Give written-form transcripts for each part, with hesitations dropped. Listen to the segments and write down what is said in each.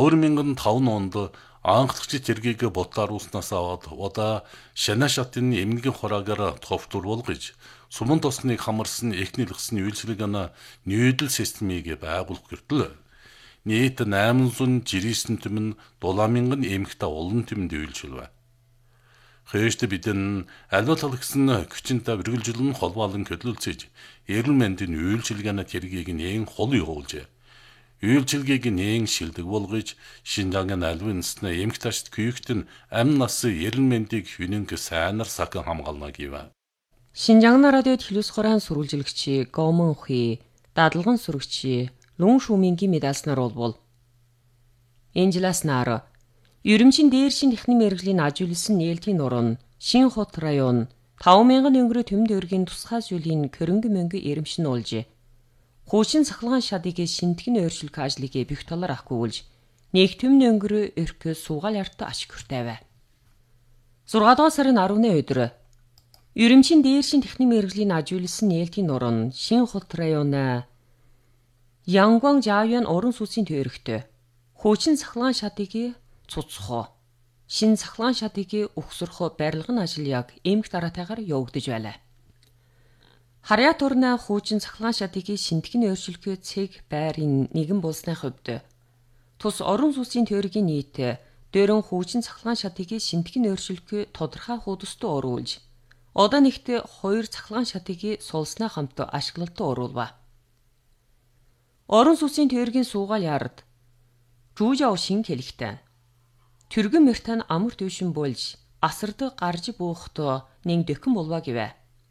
2005 онд анхдагч тэргийг бодлооруулснаас аваад удаа шана шатын эмнэлгийн хураагаар товтур болгож сумын тосныг хамарсан эхнэлгсэн үйлчилгээний нүүдэл системийг байгуулах гэртэл нийт 899 түмэн 7,000 эмэгтэй олон түмэнд үйлчилвэ. Хөөшд бидэн альва тал гэсэн хүчинтэй үргэлжлэн холбоолон хөдөлгөж эрүүл мэндийн үйлчилгээний тэргийг нээн хол явуулжээ. Үйлчилгээг нээн шилдэг болгож Шинжаангийн альвын нэсний эмэгтэйчд күйгтэн амь нас эрүүл мэндийг хүнэнг сайнар сахан хамгаална гэв. Шинжаан радиод хэлүүсгөрэн сурвалжилагчи Гомон Хи, дадлган сүрэгчи Лун Шумингийн медалснаар болбол. Энжилас нар Ерөмчийн дээршин техник мэргэжлийн ажигласан нээлтийн нуран Шинхот район 5,000 өнгөрөө төмд өргийн тусгай зүйлийн хөрөнгө мөнгө эрэмшин уулжээ. Хуучин сахалгаан шадыг шинтгэн өөрчлөх ажлыг бүх талаар ахгүйгүүлж нэг төмн өнгөрөө өрхөө суугаал ярт ашигтай. 6 дугаар сарын 10-ны өдөр Ерөмчийн дээршин техник мэргэжлийн ажигласан нээлтийн нуран Шинхот район Янгван Жавян уран сүсийн төөрөгт хуучин сахалгаан шадыг цуцхоо шин сахалгаан шадыг өгсөрөх барилгын ажил яг эмх дараатайгаар явагдаж байлаа. Харьяа турна хуучин сахалгаан шадыг шинтгэн өөрчлөх цэг байрын нэгэн болсны хувьд тус орон сүсийн төөргийн нийт дөрөн хуучин сахалгаан шадыг шинтгэн өөрчлөх тодорхой хуудасд оруулж одоо нэгт 2 сахалгаан шадыг сулснаа хамт ашиглалтад оруулва. Орон сүсийн төөргийн суугаал ярд Жужао шин хэлэхтэн түргэн мөртэн амар төвшин болж асардаг гарж буухт нэг дөкөн болва гэвэ.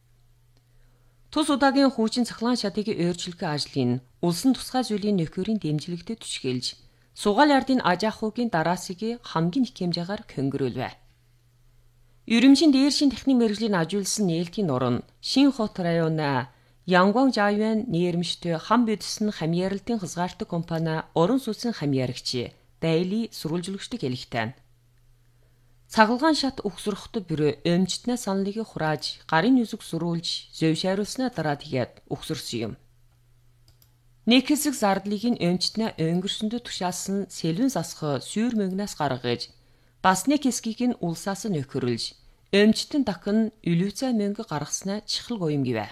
Тус удаагийн хуучин сахалгаан шадыг өөрчлөх ажлын улсын тусгай зүйлийн нөхөрийн дэмжлэгтэй түшгэлж суугаал ярдын аж ахуйн дараасыг хамгийн их хэмжээгээр хөнгөрүүлвэ. Ерөмчийн дээршин техник мэргэжлийн ажигласан нээлтийн нуран Шинхот район Янгван Жавян нэрмжт хам бидсэн хамьяаралтын хязгаартай компани орон сүсийн хамьяарагч Байли сурвалжлагчдыг хэлэхтэн. Цагалгаан шат өгсөрөхт бүр өмчтнээ саналыг хурааж гарын нүсэг сүрүүлж зөвшааруулснаа дараа тэгээд өгсөрсөн юм. Нэг хэсэг зардлыг нь өмчтнээ өнгөрсөндө тушаасан сэлвэн сасх сүйр мөнгнөөс гаргаж бас нэг хэсгийг нь улсаас нөхөрлж өмчтөн дахин илүүцээ мөнгө гаргаснаа чихэл гоём гэвэ.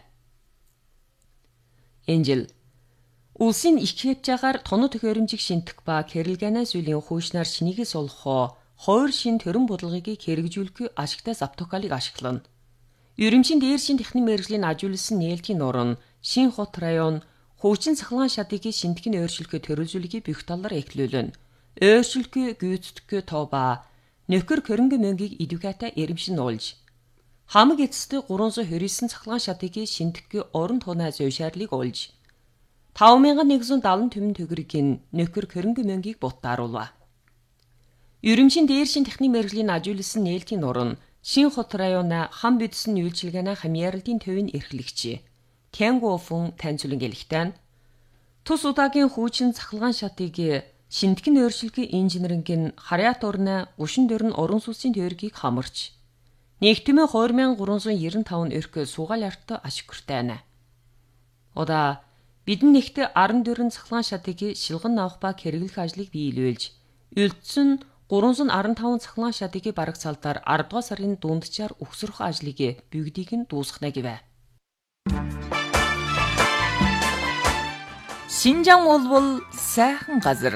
Энжил улсын их хэвжээгээр тоног төхөөрөмжийг шинтэх ба кэрэлгэнэ зүйлийн хуйшнаар шинийгээс олохоо хоёр шин төрөн бодлогыг хэрэгжүүлэх ашигтай заптокалыг ашиглана. Ерөмчийн дээршин техник мэргэжлийн ажигласан нээлтийн нуран Шинхот район хуучин сахалгаан шадыг шинтгэн өөрчлөх төрөлжүүлгийг бүх талаар эхлүүлнэ. Өөрчлөх гүйцэтгэх тооба нөхөр хөрөнгө мөнгийг эдүката эрэмшин уулж хамаг эцэстээ 329 сахалгаан шадыг шинтгэх орон тунаа зөвшөөрлийг олж 5,170 түмэн төгрөгийн нөхөр хөрөнгө мөнгийг бутааруулва. Ерөмчийн дээршин техник мэргэжлийн ажигласан нээлтийн нуран Шинхот район хам бидсэн үйлчилгээний хамьяаралтын төвийн эрхлэгч Тэнгофун таньцуулан гэлэхтэн тус удаагийн хуучин сахалгаан шатыг шинтгэн өөрчлөх инженерингийн харьяа турна 34 орон сүсийн төөргийг хамарч нэгтмээ 2395 өрх суугаал ярт ашигтай байна. Ода бидэн нэгт 14 сахалгаан шатыг шилгэн авах ба хэрэглэх ажлыг биелүүлж үлдсэн 315 сахалгаан шатыг бараг салдаар 10 дугаар сарын дундчаар өгсөрөх ажлыг бүгдийг нь дуусгана гэвэ. Шинжаан болбол сайхан газар.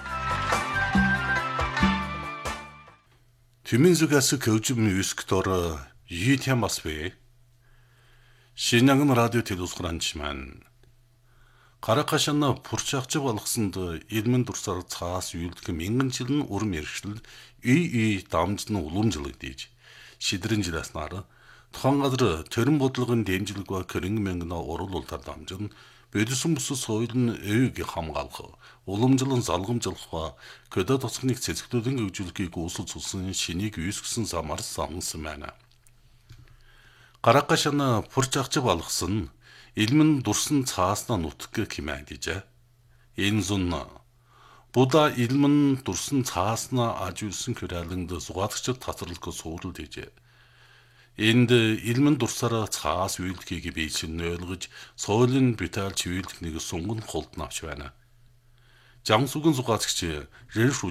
Тюмензугаас көжим юсктор Йитямасвэ. Шинжаан радио телевизгранчман. Каракашана пурчаагч болгосонд элмэн дурсаар цаас үйлдэх мянган жилийн урам эрхшил үй дамжны уламжлагдаж шидрэн жиласнаар тухайн газар төрөн бодлогын дэмжлэг ба хөрөнгө мөнгөний уруулалтаар дамжин бодисон бүс соёлын өвөг хамгаалах, уламжлан залгамжлах ба көдө тосгоныг цэцгэлүүлэн хөгжүүлэхийг үүсэл цусан шинийг үүсгэсэн замаар сансан байна. Каракашана пурчаагч болгосон элмэн дурсан цааснаа нутг хэмээн. Энэ зун Буда элмэн дурсан цааснаа ажиулсан хөрөлөнд зугаатгчд татварлах суурал дижээ. Энд элмэн дурсараа цаас үйлдэхийг бийсэн ойлгож соёлын битаалж үйлдэх нэг сунган холд навч байна. Жамсүгэн зугаатгч Рэрш